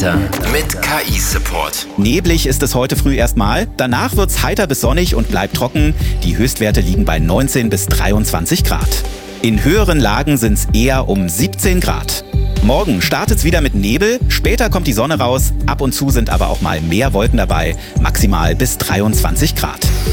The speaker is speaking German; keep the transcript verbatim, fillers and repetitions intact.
Wetter mit K I-Support. Neblig ist es heute früh erstmal. Danach wird's heiter bis sonnig und bleibt trocken. Die Höchstwerte liegen bei neunzehn bis dreiundzwanzig Grad. In höheren Lagen sind's eher um siebzehn Grad. Morgen startet's wieder mit Nebel, später kommt die Sonne raus, ab und zu sind aber auch mal mehr Wolken dabei, maximal bis dreiundzwanzig Grad.